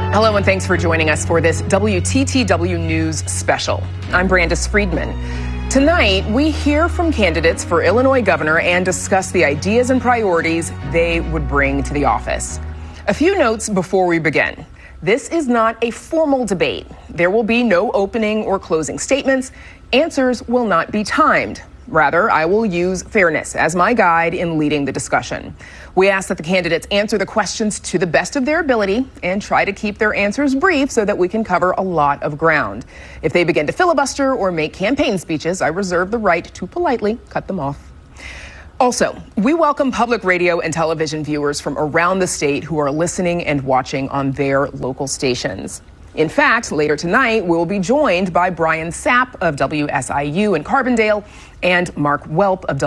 Hello, and thanks for joining us for this WTTW News special. I'm Brandis Friedman. Tonight, we hear from candidates for Illinois governor and discuss the ideas and priorities they would bring to the office. A few notes before we begin. This is not a formal debate. There will be no opening or closing statements. Answers will not be timed. Rather, I will use fairness as my guide in leading the discussion. We ask that the candidates answer the questions to the best of their ability and try to keep their answers brief so that we can cover a lot of ground. If they begin to filibuster or make campaign speeches, I reserve the right to politely cut them off. Also, we welcome public radio and television viewers from around the state who are listening and watching on their local stations. In fact, later tonight, we'll be joined by Brian Sapp of WSIU in Carbondale and Mark Welp of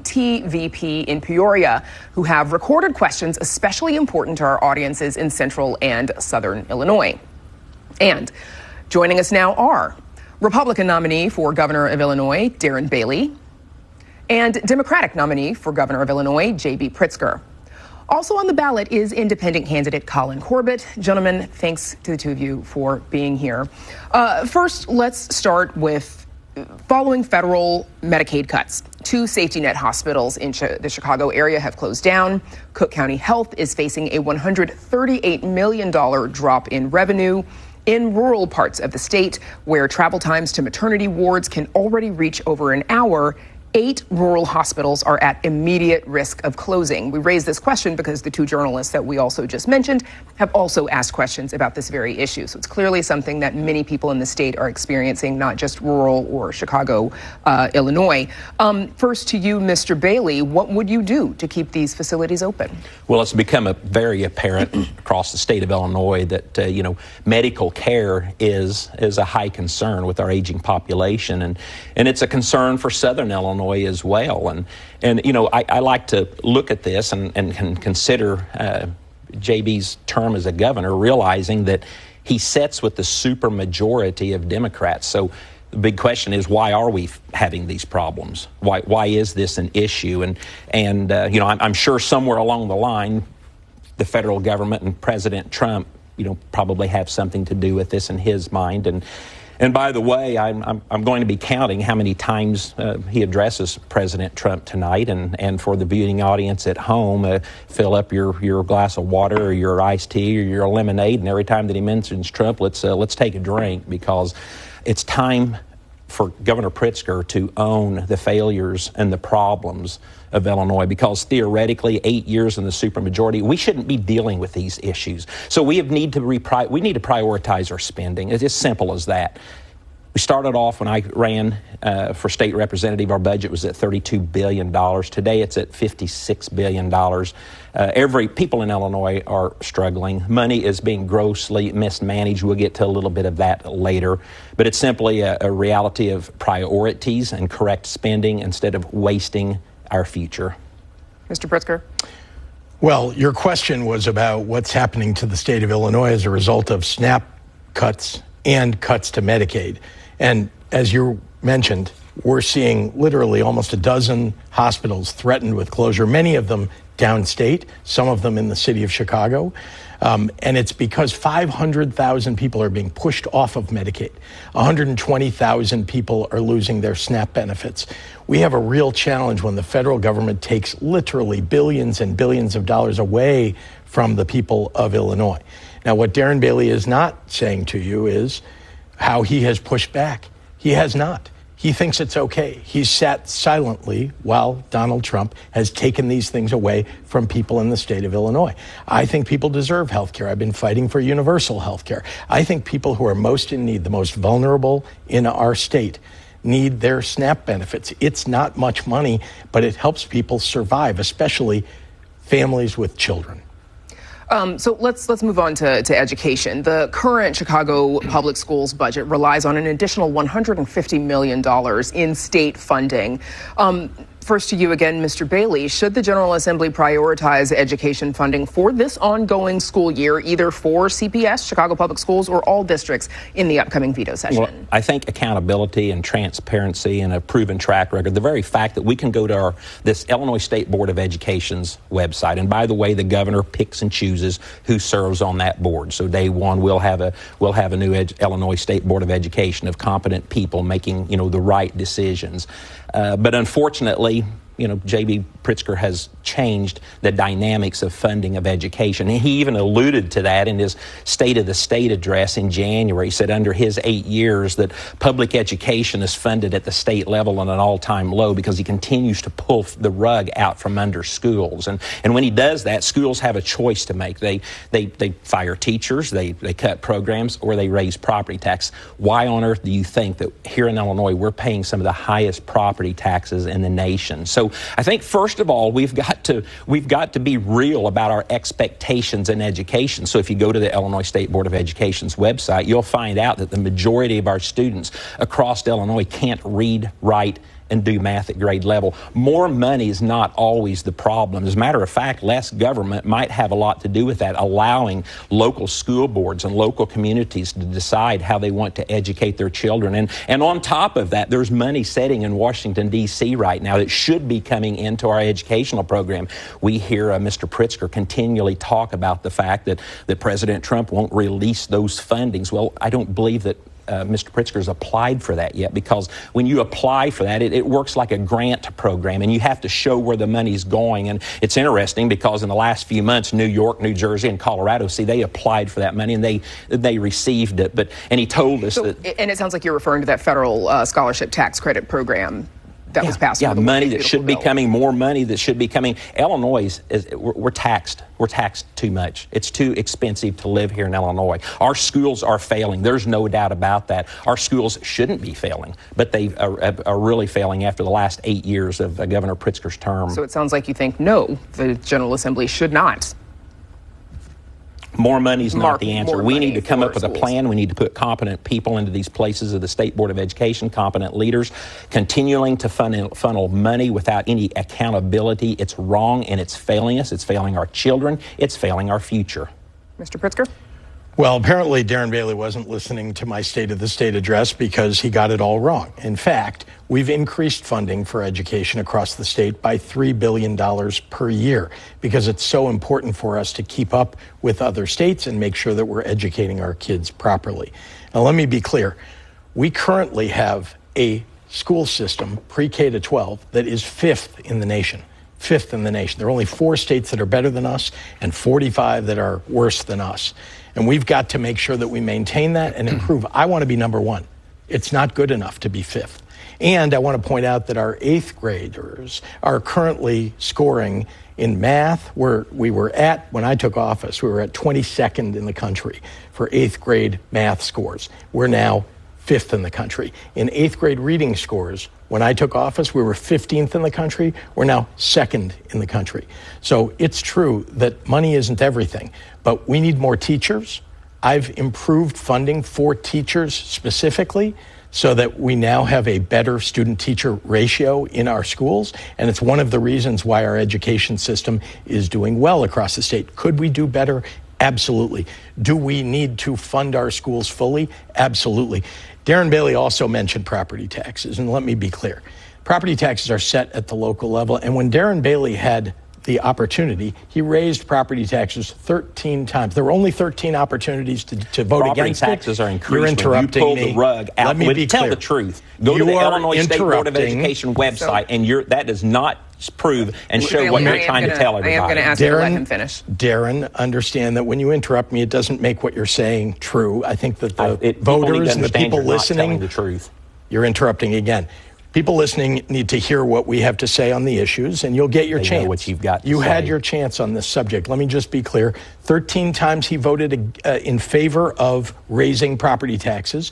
WTVP in Peoria, who have recorded questions especially important to our audiences in central and southern Illinois. And joining us now are Republican nominee for governor of Illinois, Darren Bailey, and Democratic nominee for governor of Illinois, J.B. Pritzker. Also on the ballot is independent candidate Colin Corbett. Gentlemen, thanks to the two of you for being here. First, let's start with following federal Medicaid cuts. 2 safety net hospitals in the Chicago area have closed down. Cook County Health is facing a $138 million drop in revenue. In rural parts of the state, where travel times to maternity wards can already reach over an hour, 8 rural hospitals are at immediate risk of closing. We raise this question because the 2 journalists that we also just mentioned have also asked questions about this very issue. So it's clearly something that many people in the state are experiencing, not just rural or Chicago, Illinois. First to you, Mr. Bailey, what would you do to keep these facilities open? Well, it's become very apparent across the state of Illinois that, medical care is a high concern with our aging population. And it's a concern for Southern Illinois as well. And I like to look at this and consider JB's term as a governor, realizing that he sits with the supermajority of Democrats. So the big question is, why are we having these problems? Why is this an issue? And I'm sure somewhere along the line, the federal government and President Trump, probably have something to do with this in his mind. And by the way, I'm going to be counting how many times he addresses President Trump tonight. And for the viewing audience at home, fill up your glass of water or your iced tea or your lemonade. And every time that he mentions Trump, let's take a drink, because it's time for Governor Pritzker to own the failures and the problems of Illinois, because theoretically 8 years in the supermajority, we shouldn't be dealing with these issues. So we need to prioritize our spending. It's as simple as that. We started off, when I ran for state representative, our budget was at $32 billion. Today it's at $56 billion. People in Illinois are struggling. Money is being grossly mismanaged. We'll get to a little bit of that later. But it's simply a reality of priorities and correct spending instead of wasting our future. Mr. Pritzker? Well, your question was about what's happening to the state of Illinois as a result of SNAP cuts and cuts to Medicaid. And as you mentioned, we're seeing literally almost a dozen hospitals threatened with closure, many of them downstate, some of them in the city of Chicago. And it's because 500,000 people are being pushed off of Medicaid. 120,000 people are losing their SNAP benefits. We have a real challenge when the federal government takes literally billions and billions of dollars away from the people of Illinois. Now, what Darren Bailey is not saying to you is how he has pushed back. He has not. He thinks it's okay. He's sat silently while Donald Trump has taken these things away from people in the state of Illinois. I think people deserve health care. I've been fighting for universal health care. I think people who are most in need, the most vulnerable in our state, need their SNAP benefits. It's not much money, but it helps people survive, especially families with children. So let's move on to education. The current Chicago Public Schools budget relies on an additional $150 million in state funding. First to you again, Mr. Bailey. Should the General Assembly prioritize education funding for this ongoing school year, either for CPS, Chicago Public Schools, or all districts in the upcoming veto session? Well, I think accountability and transparency and a proven track record, the very fact that we can go to this Illinois State Board of Education's website, and by the way, the governor picks and chooses who serves on that board. So day one, we'll have a new Illinois State Board of Education of competent people making, the right decisions. But unfortunately, J.B. Pritzker has changed the dynamics of funding of education. And he even alluded to that in his State of the State address in January. He said under his 8 years that public education is funded at the state level on an all-time low because he continues to pull the rug out from under schools. And when he does that, schools have a choice to make. They fire teachers, they cut programs, or they raise property tax. Why on earth do you think that here in Illinois we're paying some of the highest property taxes in the nation? So I think, first of all, we've got to be real about our expectations in education. So if you go to the Illinois State Board of Education's website, you'll find out that the majority of our students across Illinois can't read, write, and do math at grade level. More money is not always the problem. As a matter of fact, less government might have a lot to do with that, allowing local school boards and local communities to decide how they want to educate their children. And on top of that, there's money sitting in Washington, D.C. right now that should be coming into our educational program. We hear Mr. Pritzker continually talk about the fact that President Trump won't release those fundings. Well, I don't believe that Mr. Pritzker's applied for that yet, because when you apply for that, it works like a grant program, and you have to show where the money's going. And it's interesting because in the last few months, New York, New Jersey, and Colorado, they applied for that money and they received it. And he told us that. And it sounds like you're referring to that federal scholarship tax credit program that was passed. Yeah, money that should be coming, more money that should be coming. Illinois, we're taxed. We're taxed too much. It's too expensive to live here in Illinois. Our schools are failing. There's no doubt about that. Our schools shouldn't be failing, but they are really failing after the last 8 years of Governor Pritzker's term. So it sounds like you think, no, the General Assembly should not. More money is not the answer. We need to come up with a schools. plan. We need to put competent people into these places of the State Board of Education, competent leaders. Continuing to funnel money without any accountability, it's wrong, and it's failing us. It's failing our children. It's failing our future. Mr. Pritzker? Well, apparently Darren Bailey wasn't listening to my State of the State address because he got it all wrong. In fact, we've increased funding for education across the state by $3 billion per year because it's so important for us to keep up with other states and make sure that we're educating our kids properly. Now, let me be clear. We currently have a school system, pre-K to 12, that is fifth in the nation. Fifth in the nation. There are only 4 states that are better than us and 45 that are worse than us. And we've got to make sure that we maintain that and improve. I want to be number 1. It's not good enough to be fifth. And I want to point out that our 8th graders are currently scoring in math, where we were at, when I took office, we were at 22nd in the country for 8th grade math scores. We're now 5th in the country. In 8th grade reading scores, when I took office, we were 15th in the country. We're now 2nd in the country. So it's true that money isn't everything, but we need more teachers. I've improved funding for teachers specifically so that we now have a better student-teacher ratio in our schools, and it's one of the reasons why our education system is doing well across the state. Could we do better? Absolutely. Do we need to fund our schools fully? Absolutely. Darren Bailey also mentioned property taxes, and let me be clear. Property taxes are set at the local level, and when Darren Bailey had the opportunity, he raised property taxes 13 times. There were only 13 opportunities to vote against it. Property taxes are increased. You're interrupting when you pull me. the rug out. Let me be tell clear. the truth. Go to the Illinois State Board of Education website, and that does not prove and show what you're trying to tell everybody. I am going to ask you to let him finish. Darren, understand that when you interrupt me, it doesn't make what you're saying true. I think that the voters and the people listening, the truth. You're interrupting again. People listening need to hear what we have to say on the issues, and you'll get your chance. Know what you've got to you say. had your chance on this subject. Let me just be clear. 13 times he voted in favor of raising property taxes.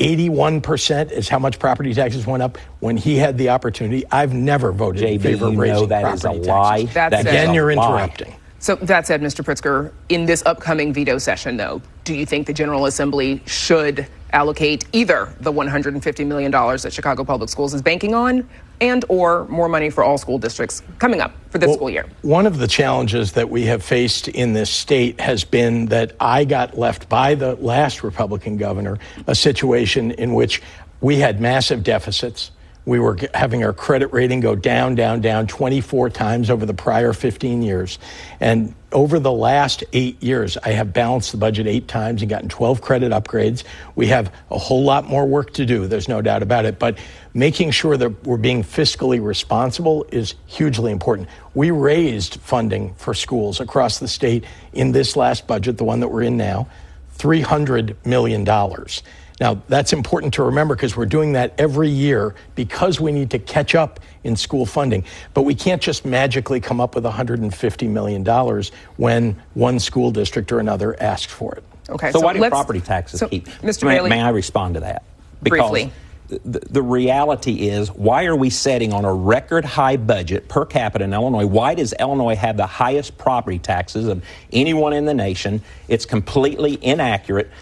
81% is how much property taxes went up when he had the opportunity. I've never voted in favor of raising property taxes. Again, you're interrupting. So that said, Mr. Pritzker, in this upcoming veto session, though, do you think the General Assembly should allocate either the $150 million that Chicago Public Schools is banking on and or more money for all school districts coming up for this school year? One of the challenges that we have faced in this state has been that I got left by the last Republican governor a situation in which we had massive deficits. We were having our credit rating go down 24 times over the prior 15 years. And over the last 8 years, I have balanced the budget 8 times and gotten 12 credit upgrades. We have a whole lot more work to do. There's no doubt about it. But making sure that we're being fiscally responsible is hugely important. We raised funding for schools across the state in this last budget, the one that we're in now, $300 million. Now, that's important to remember because we're doing that every year because we need to catch up in school funding. But we can't just magically come up with $150 million when one school district or another asks for it. Okay. So why do property taxes keep? Mr. Bailey, may I respond to that? Because briefly. The reality is, why are we setting on a record high budget per capita in Illinois? Why does Illinois have the highest property taxes of anyone in the nation? It's completely inaccurate.